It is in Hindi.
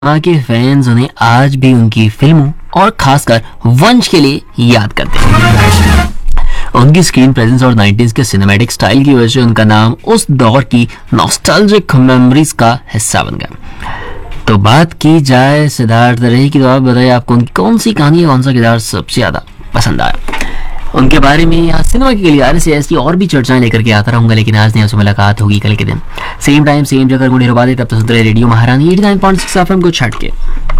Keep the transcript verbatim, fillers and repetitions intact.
सिनेमा के फैंस उन्हें आज भी उनकी फिल्मों और खासकर वंश के लिए याद करते हैं। उनकी स्क्रीन प्रेजेंस और नाइंटीज़ के सिनेमैटिक स्टाइल की वजह से उनका नाम उस दौर की नॉस्टैल्जिक मेमोरीज का हिस्सा बन गया। तो बात की जाए सिद्धार्थ रे की, तो आप बताइए आपको उनकी कौन सी कहानी, कौन सा किरदार सबसे ज्यादा पसंद आया? उनके बारे में या सिनेमा के लिए से ऐसी और भी चर्चाएं लेकर के आता रहूंगा, लेकिन आज नहीं, आपसे मुलाकात होगी कल के दिन सेम टाइम सेम जगह। गुड, तब तक सुनते रहे रेडियो महारानी eighty nine point six FM को छट के।